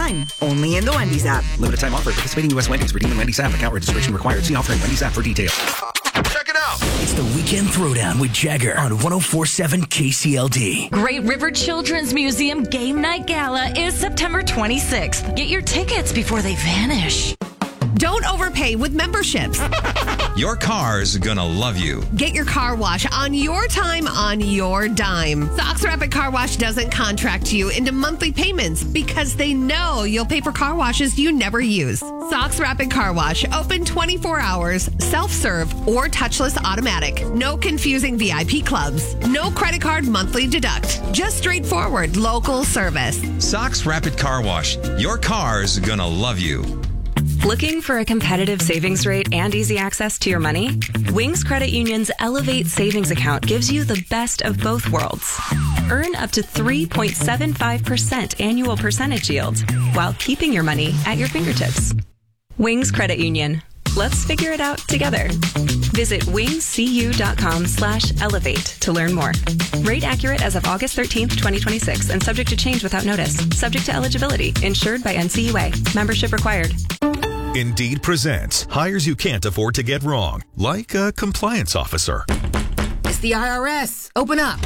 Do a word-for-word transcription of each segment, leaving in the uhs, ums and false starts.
time, only in the Wendy's app. Limited time offer. Participating U S Wendy's. Redeem the Wendy's app. Account registration required. See offer in Wendy's app for details. Check it out. It's the Weekend Throwdown with Jagger on one oh four point seven K C L D. Great River Children's Museum Game Night Gala is September twenty-sixth. Get your tickets before they vanish. Don't overpay with memberships. Your car's gonna love you. Get your car wash on your time, on your dime. Sox Rapid Car Wash doesn't contract you into monthly payments because they know you'll pay for car washes you never use. Sox Rapid Car Wash, open twenty-four hours, self-serve, or touchless automatic. No confusing V I P clubs. No credit card monthly deduct. Just straightforward local service. Sox Rapid Car Wash. Your car's gonna love you. Looking for a competitive savings rate and easy access to your money? Wings Credit Union's Elevate Savings Account gives you the best of both worlds. Earn up to three point seven five percent annual percentage yield while keeping your money at your fingertips. Wings Credit Union. Let's figure it out together. Visit wingscu.com slash elevate to learn more. Rate accurate as of August thirteenth, twenty twenty-six, and subject to change without notice. Subject to eligibility. Insured by N C U A. Membership required. Indeed presents hires you can't afford to get wrong, like a compliance officer. It's the I R S. Open up.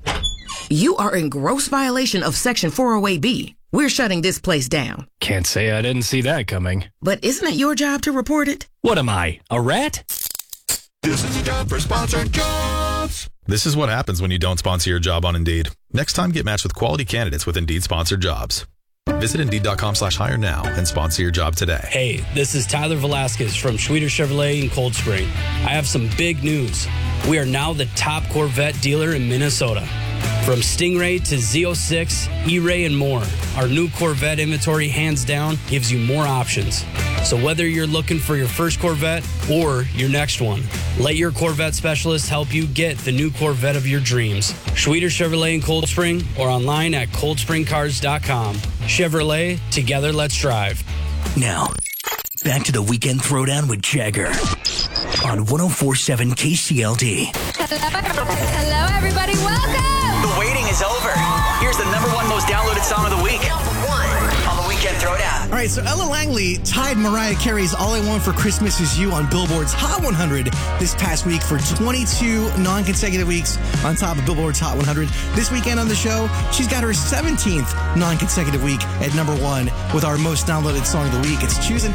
You are in gross violation of Section four oh eight B. We're shutting this place down. Can't say I didn't see that coming. But isn't it your job to report it? What am I, a rat? This is a job for sponsored jobs. This is what happens when you don't sponsor your job on Indeed. Next time, get matched with quality candidates with Indeed sponsored jobs. Visit Indeed.com slash hire now and sponsor your job today. Hey, this is Tyler Velasquez from Schweter Chevrolet in Cold Spring. I have some big news. We are now the top Corvette dealer in Minnesota. From Stingray to Z oh six, E-Ray, and more, our new Corvette inventory, hands down, gives you more options. So whether you're looking for your first Corvette or your next one, let your Corvette specialist help you get the new Corvette of your dreams. Schweter Chevrolet in Cold Spring or online at cold spring cars dot com. Chevrolet, together let's drive. Now, back to the Weekend Throwdown with Jagger on one oh four point seven K C L D. Hello, everybody. Welcome. The waiting is over. Here's the number one most downloaded song of the week. Number one on the Weekend Throwdown. All right, so Ella Langley tied Mariah Carey's All I Want for Christmas Is You on Billboard's Hot one hundred this past week for twenty-two non-consecutive weeks on top of Billboard's Hot one hundred. This weekend on the show, she's got her seventeenth non-consecutive week at number one with our most downloaded song of the week. It's Choosing